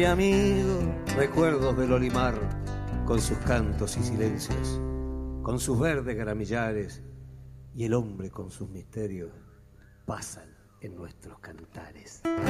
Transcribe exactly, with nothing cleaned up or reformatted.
Mi amigo, recuerdos del Olimar, con sus cantos y silencios, con sus verdes gramillares, y el hombre con sus misterios, pasan en nuestros cantares.